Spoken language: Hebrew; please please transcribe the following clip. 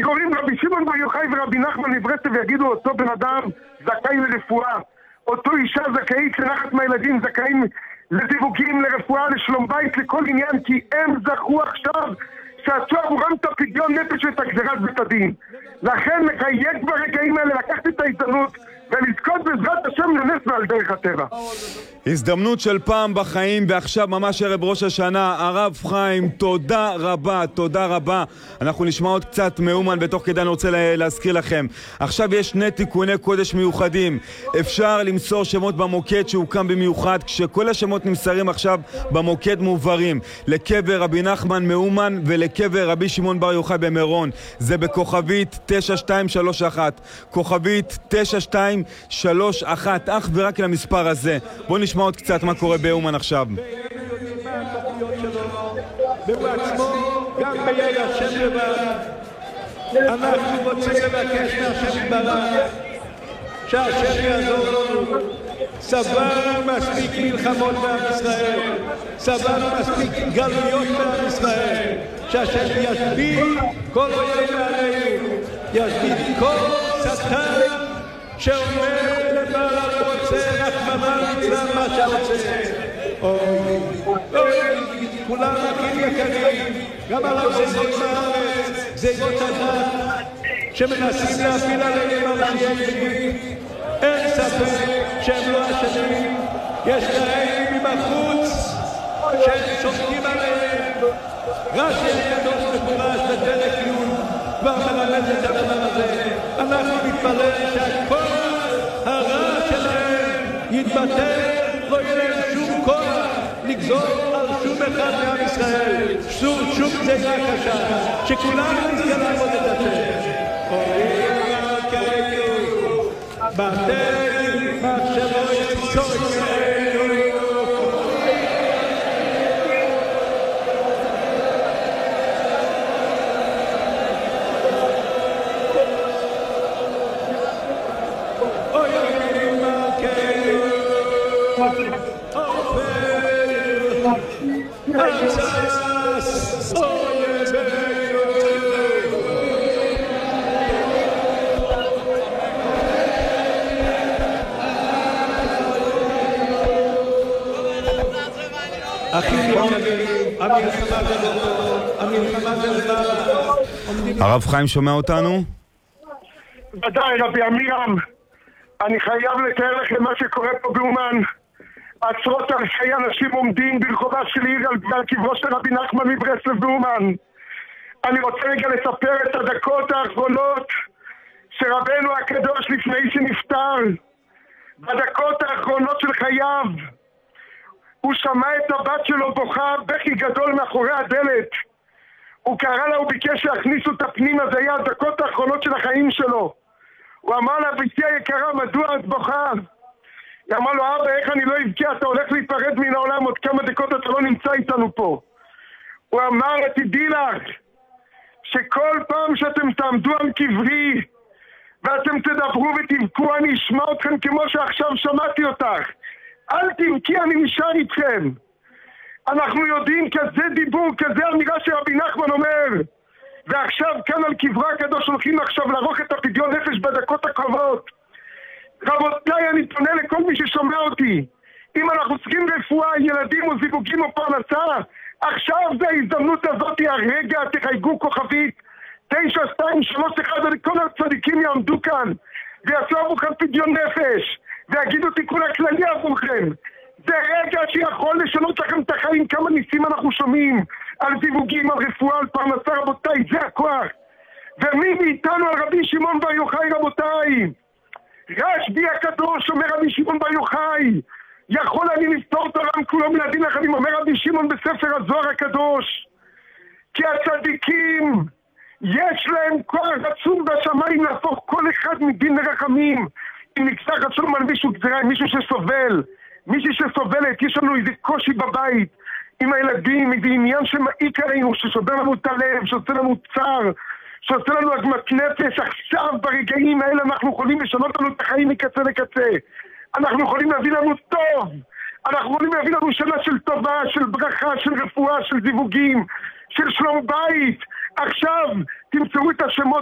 קוראים רבי שמעון בר יוחאי ורבי נחמן מברסלב ויגידו אותו בן אדם זכאי לרפואה, אותו אישה זכאית לנחת מהילדים, זכאים לזיווגים, לרפואה, לשלום בית, לכל עניין, כי הם זכו עכשיו שעשו עבורם את הפדיון נפש ואת הגזירת בית הדין. לכן לחייג ברגעים האלה, לקחת את ההזדמנות ולזכות בעזרת השם לנס ועל דרך הטבע. הזדמנות של פעם בחיים, ועכשיו ממש ערב ראש השנה. הרב חיים, תודה רבה, תודה רבה. אנחנו נשמע עוד קצת מאומן, ותוך כדי אני רוצה להזכיר לכם, עכשיו יש שני תיקוני קודש מיוחדים. אפשר למסור שמות במוקד שהוקם במיוחד, כשכל השמות נמסרים עכשיו במוקד מועברים לקבר רבי נחמן מאומן ולקבר רבי שמעון בר יוחאי במירון. זה בכוכבית 9231, כוכבית 9231, אך ורק למספר הזה. בוא נשמע עוד קצת מה קורה באומן עכשיו. והוא עצמו גם בידע השם לבד. אנחנו רוצים לבקש מהשם יתברך שהשם יעזור לנו. סבלנו מספיק מלחמות בעם ישראל, סבלנו מספיק גלויות בעם ישראל, שהשם ישביע כל אויב עלינו, ישביע כל שטן שאומר למעלה רוצה רחמנא ליצלן מה שרוצה. כולם אחים יקרים, גם על הגזירות בארץ, גזירות הדת שמנסים להפיל עליהם מלאכי בגיל. אין ספק שהם לא אשמים, יש להם מבחוץ שהם שופטים עליהם. רש"י הקדוש מפורש בפרק י' כבר מלמד את הדבר הזה. אנחנו נתפלל שהכל הרע שלהם יתבטל, לא יהיה להם שום כוח לגזור על שום אחד מעם ישראל, שום גזירה קשה, שכולנו נזכה לעבוד את השם. בתים מחשבו יצור יצאנו. אוי אוי מלכנו ארצס אויבינו. הרב חיים שומע אותנו? ודאי רבי אמירם, אני חייב לתאר לכם מה שקורה פה באומן. עשרות אלפי אנשים עומדים ברחובה של עיר על קברו של רבי נחמן מברסלב באומן. אני רוצה רגע לספר את הדקות האחרונות שרבנו הקדוש לפני שנפטר, בדקות האחרונות של חייו הוא שמע את הבת שלו בוכה בכי גדול מאחורי הדלת. הוא קרא לה, הוא ביקש שיכניסו את הפנימה, זה היה הדקות האחרונות של החיים שלו. הוא אמר לה, ביתי היקרה, מדוע את בוכה? היא אמר לו, אבא, איך אני לא אבכה? אתה הולך להיפרד מן העולם, עוד כמה דקות אתה לא נמצא איתנו פה. הוא אמר, תדעי לך, שכל פעם שאתם תעמדו על קברי, ואתם תדברו ותבכו, אני אשמע אתכם כמו שעכשיו שמעתי אותך. אל תבכי, אני נשאר איתכם. אנחנו יודעים כזה דיבור, כזה אמירה שרבי נחמן אומר. ועכשיו כאן על קברה הקדוש הולכים עכשיו לערוך את הפדיון נפש בדקות הקרובות. רבותיי, אני פונה לכל מי ששומע אותי. אם אנחנו צריכים רפואה, ילדים או זיווגים או פרנסה, עכשיו זה ההזדמנות הזאת, הרגע תחייגו כוכבית 9231, כל הצדיקים יעמדו כאן ויעשו עבורכם פדיון נפש ויגידו תיקון הכללי עבורכם. זה רגע שיכול לשנות לכם את החיים. כמה ניסים אנחנו שומעים על זיווגים, על רפואה, על פרנסה, רבותיי, זה הכוח. ומי מאיתנו על רבי שמעון בר יוחאי, רבותיי? רשב"י הקדוש אומר רבי שמעון בר יוחאי, יכול אני לפתור את העולם כולו מן הדין לחיים, אומר רבי שמעון בספר הזוהר הקדוש, כי הצדיקים יש להם כוח עצום בשמיים להפוך כל אחד מדין לרחמים. אם נקצר עצום על מישהו גזירה, מישהו שסובל, מישהי שסובלת, יש לנו איזה קושי בבית עם הילדים, איזה עניין שמעיק עלינו, ששובר לנו את הלב, שעושה לנו צער, שעושה לנו עגמת נפש. עכשיו ברגעים האלה אנחנו יכולים לשנות לנו את החיים מקצה לקצה. אנחנו יכולים להביא לנו טוב, אנחנו יכולים להביא לנו שנה של טובה, של ברכה, של רפואה, של זיווגים, של שלום בית. עכשיו תמצאו את השמות